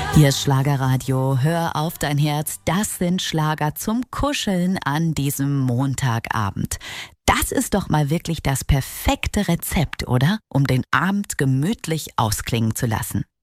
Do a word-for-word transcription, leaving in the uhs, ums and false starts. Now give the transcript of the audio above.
Hier ist Schlagerradio, hör auf dein Herz, das sind Schlager zum Kuscheln an diesem Montagabend. Das ist doch mal wirklich das perfekte Rezept, oder? Um den Abend gemütlich ausklingen zu lassen.